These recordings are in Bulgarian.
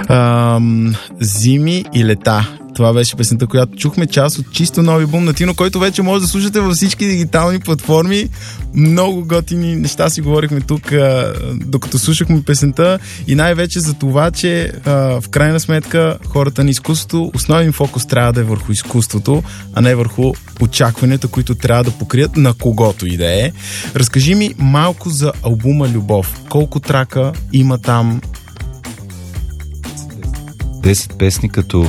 Зими и лета. Това беше песента, която чухме, част от чисто нови албум на Тино, който вече може да слушате във всички дигитални платформи. Много готини неща си говорихме тук, докато слушахме песента, и най-вече за това, че в крайна сметка хората на изкуството, основен фокус трябва да е върху изкуството, а не върху очакванията, които трябва да покрият на когото и да е. Разкажи ми малко за албума Любов. Колко трака има там? 10 песни, като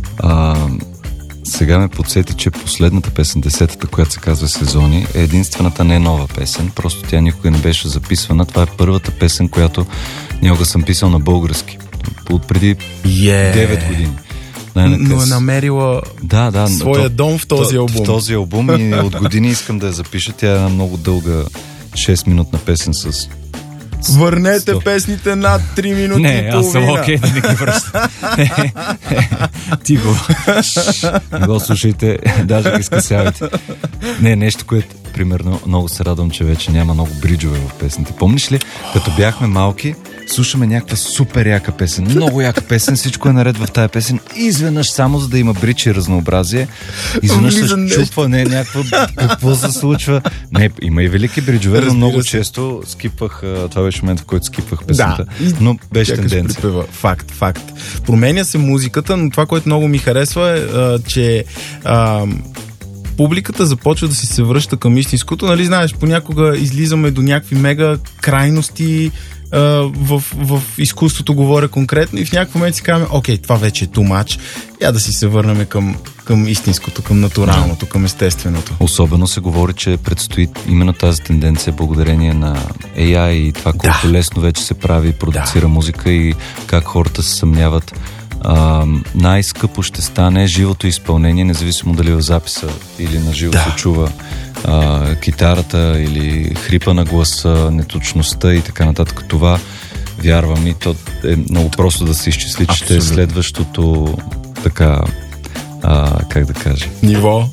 сега ме подсети, че последната песен, 10-та, която се казва Сезони, е единствената не нова песен. Просто тя никога не беше записвана. Това е първата песен, която някога съм писал на български. От преди 9 години. Но е намерила своя дом в този албум. В този албум и от години искам да я запиша. Тя е една много дълга 6-минутна песен с... Върнете песните над 3 минути и половина. Не, аз съм окей, да не ги връща. Тихо. Не го слушайте, даже ги скъсявайте. Не, нещо, което, примерно, много се радвам, че вече няма много бриджове в песните. Помниш ли, като бяхме малки, слушаме някаква супер яка песен, много яка песен, всичко е наред в тая песен, и изведнъж, само за да има бридж и разнообразие, изведнъж се чупва, какво се случва. Не, има и велики бриджове, но много често скипвах, това беше момент, в който скипвах песента, но беше тенденция. Факт. Променя се музиката, но това, което много ми харесва е, че публиката започва да си се връща към истинското. Нали, знаеш, понякога излизаме до някакви мега крайности в изкуството, говоря конкретно, и в някакъв момент си казваме, окей, това вече е too much. Я да си се върнем към истинското, към натуралното, към естественото. Особено се говори, че предстои именно тази тенденция благодарение на AI и това колко лесно вече се прави и продуцира музика, и как хората се съмняват. Най-скъпо ще стане живото изпълнение, независимо дали в записа или на живо се чува китарата или хрипа на гласа, неточността и така нататък. Това вярвам, и то е много просто да се изчисли, че ще е следващото така, как да кажа, ниво.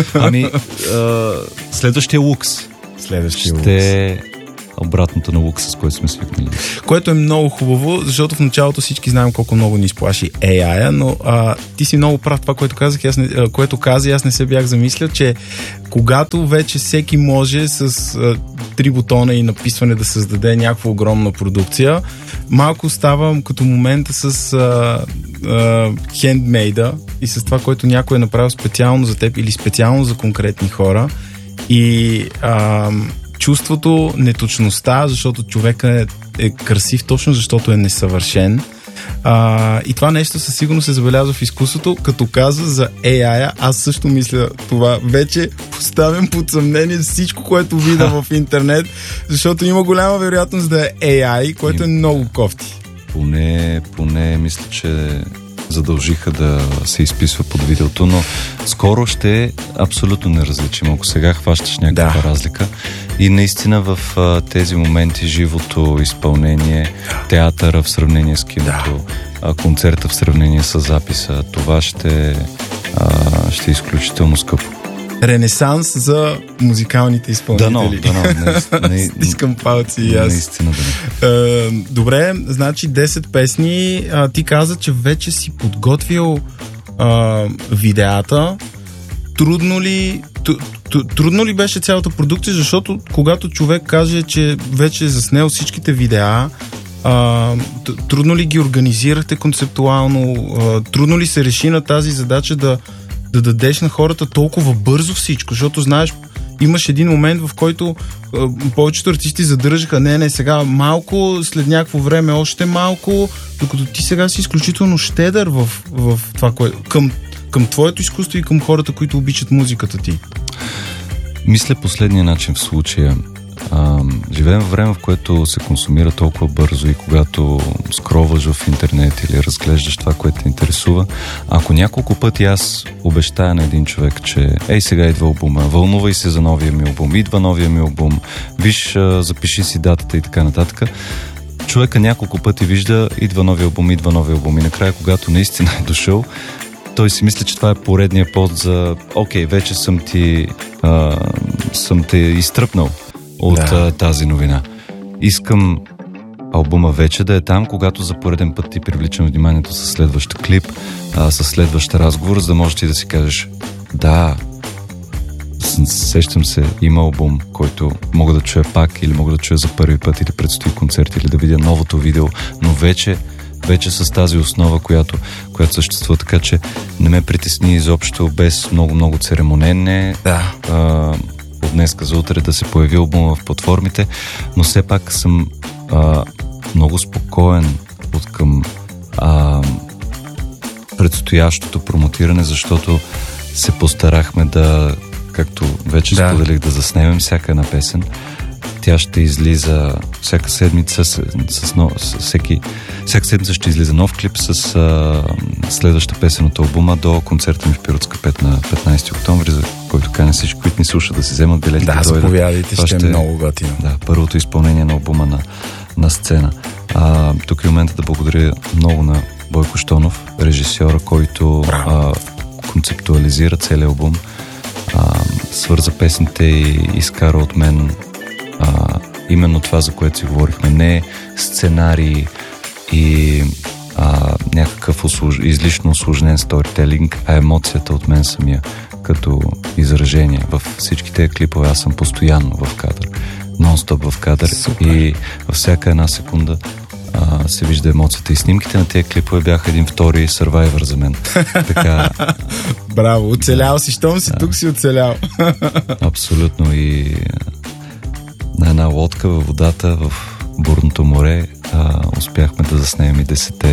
Следващия лукс. Ще обратното на лукса, с който сме свикнали. Което е много хубаво, защото в началото всички знаем колко много ни изплаши AI-а, но ти си много прав това, което каза, аз не се бях замислял, че когато вече всеки може с 3 бутона и написване да създаде някаква огромна продукция, малко става като момента с хендмейда и с това, което някой е направил специално за теб или специално за конкретни хора, и чувството, неточността, защото човека е красив точно защото е несъвършен. И това нещо със сигурност се забелязва в изкуството. Като каза за AI, аз също мисля това. Вече поставям под съмнение всичко, което видя в интернет, защото има голяма вероятност да е AI, което е много кофти. Поне мисля, че задължиха да се изписва под видеото, но скоро ще е абсолютно неразличимо. Ако сега хващаш някаква разлика, и наистина в тези моменти живото изпълнение, театъра в сравнение с киното, концерта в сравнение с записа, това ще е изключително скъпо. Ренесанс за музикалните изпълнители. Стискам палци и аз. Наистина да. Добре, значи 10 песни. Ти каза, че вече си подготвил видеята. Трудно ли беше цялата продукция, защото когато човек каже, че вече е заснел всичките видеа, трудно ли ги организирахте концептуално? Трудно ли се реши на тази задача да дадеш на хората толкова бързо всичко? Защото знаеш, имаш един момент, в който повечето артисти задържаха не, сега малко, след някакво време още малко, докато ти сега си изключително щедър в това, към твоето изкуство и към хората, които обичат музиката ти. Мисля последния начин в случая. Живеем в време, в което се консумира толкова бързо, и когато скроваш в интернет или разглеждаш това, което те интересува, ако няколко пъти аз обещая на един човек, че сега идва албума, вълнувай се за новия ми албум, идва новия ми албум, виж, запиши си датата и така нататък, човека няколко пъти вижда, идва новия албум, и накрая, когато наистина е дошъл, той си мисли, че това е поредния повод за вече съм те изтръпнал от тази новина. Искам албума вече да е там, когато за пореден път ти привличам вниманието със следващ клип, със следващ разговор, за да можеш ти да си кажеш: да, сещам се, има албум, който мога да чуя пак, или мога да чуя за първи път, или предстои концерт, или да видя новото видео, но вече с тази основа, която съществува, така че не ме притесни изобщо, без много церемонене. Да. От днеска за утре да се появи албума в платформите, но все пак съм много спокоен от към предстоящото промотиране, защото се постарахме да, както вече споделих, да заснемем всяка една песен. Тя ще излиза всяка седмица всяка седмица ще излиза нов клип с следваща песен от албума до концерта ми в Пиротска 5 на 15 октомври, за който каня всички, които ни слушат, да си вземат билети. Да, заповядайте, ще е много готино. Да, първото изпълнение на албума на сцена. Тук е момента да благодаря много на Бойко Щонов, режисьора, който концептуализира целият албум, свърза песните и изкара от мен именно това, за което си говорихме. Не сценарий и някакъв излишно усложнен сторителинг, а емоцията от мен самия като изражение. Във всички тези клипове аз съм постоянно в кадър, нон-стоп в кадър. Супер. И във всяка една секунда се вижда емоцията. И снимките на тези клипове бяха един втори Survivor за мен. Така... Браво, оцелял си, щом си тук си оцелял. Абсолютно. И на една лодка във водата в бурното море успяхме да заснемем и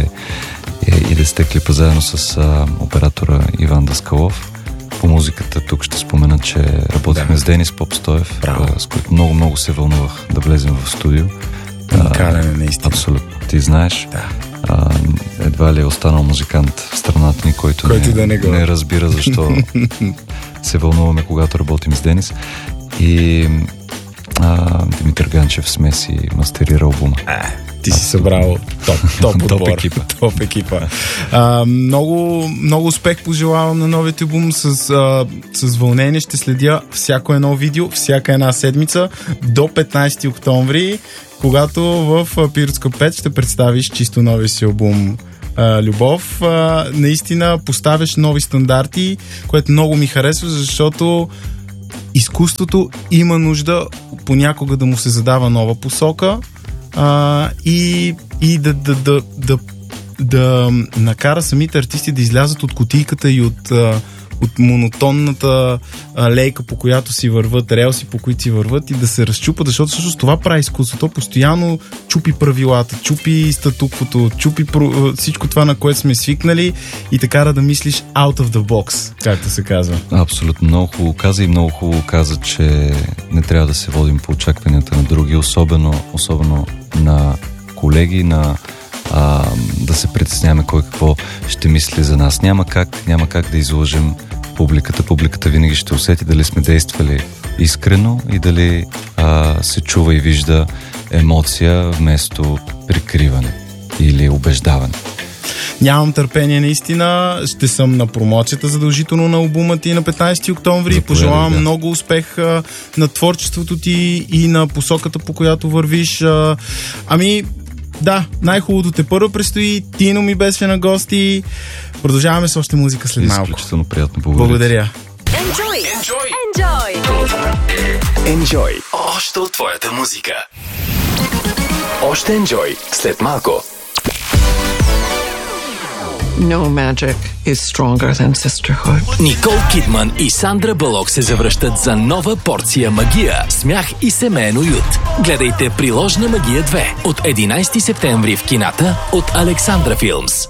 10 клипа заедно с оператора Иван Даскалов. По музиката тук ще спомена, че работихме с Денис Попстоев, с който много се вълнувах да влезем в студио. Уникален е наистина. Абсолютно. Ти знаеш, едва ли е останал музикант в страната ни, който не разбира защо се вълнуваме, когато работим с Денис. И Димитър Ганчев смеси мастерира албума. Ти си събрал топ екипа. Много успех пожелавам на новият албум. С вълнение ще следя всяко едно видео, всяка една седмица до 15 октомври, когато в Пиротска 5 ще представиш чисто новия си албум Любов. Наистина поставяш нови стандарти, което много ми харесва, защото изкуството има нужда понякога да му се задава нова посока и да накара самите артисти да излязат от кутийката и от монотонната лейка, по която си върват, релси, по които си върват, и да се разчупат, защото всъщност това прави изкуството. Постоянно чупи правилата, чупи статуквото, чупи всичко това, на което сме свикнали, и така да мислиш out of the box, както се казва. Абсолютно. Много хубаво каза, и много хубаво каза, че не трябва да се водим по очакванията на други, особено на колеги, да се притесняваме кой какво ще мисли за нас. Няма как да излъжем публиката. Публиката винаги ще усети дали сме действали искрено и дали се чува и вижда емоция вместо прикриване или убеждаване. Нямам търпение, наистина. Ще съм на промоцията задължително на албума ти на 15 октомври. Пожелавам много успех на творчеството ти и на посоката, по която вървиш. Да, най-хубавото те първо предстои. Тино ми беше на гости. Продължаваме с още музика след малко. Изключително приятно. Благодаря. Enjoy. Още от твоята музика. Още Enjoy след малко. No magic is stronger than sisterhood. Никол Кидман и Сандра Бълок се завръщат за нова порция магия, смях и семейен уют. Гледайте Приложна магия 2 от 11 септември в кината от Александра Филмс.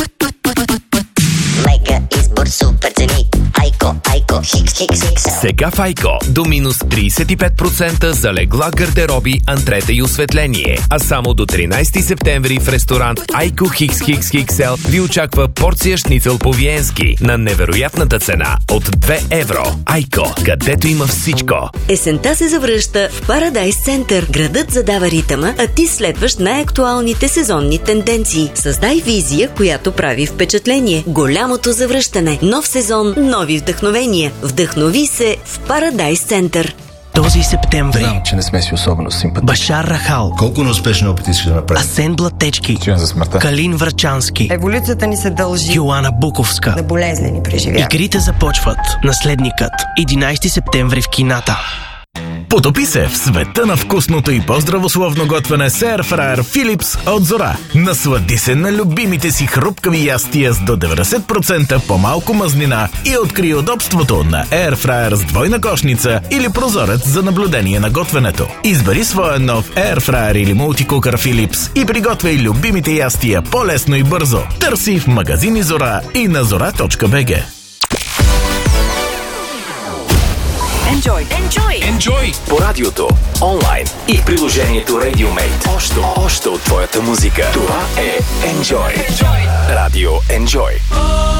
Мега избор, супер цени. Айко, хикс. Сега в Айко до минус 35% за легла, гардероби, антрета и осветление. А само до 13 септември в ресторант Айко XXXL ви очаква порция шницел по виенски на невероятната цена от 2 евро. Айко, където има всичко. Есента се завръща в Парадайс Център. Градът задава ритъма, а ти следваш най-актуалните сезонни тенденции. Създай визия, която прави впечатление. Голямото завръщане. Нов сезон, нови вдъхновения. Вдъхнови се в Парадайс Център. Този септември Знам, че не сме си особено симпатични. Башар Рахал, Колко неуспешни опити искаш да направиш? Асен Блатечки, Чуем за смъртта. Калин Врачански, Еволюцията ни се дължи Йоана Буковска. на болезнени преживявания. Игрите започват. Наследникът. 11 септември в кината. Потопи се в света на вкусното и по-здравословно готвене с Air Fryer Philips от Зора. Наслади се на любимите си хрупкави ястия с до 90% по-малко мазнина и откри удобството на Air Fryer с двойна кошница или прозорец за наблюдение на готвенето. Избери своя нов Air Fryer или мултикукър Philips и приготвяй любимите ястия по-лесно и бързо. Търси в магазини Зора и на zora.bg. Enjoy! По радиото, онлайн и в приложението RadioMate. Още от твоята музика. Това е Enjoy. Радио Enjoy.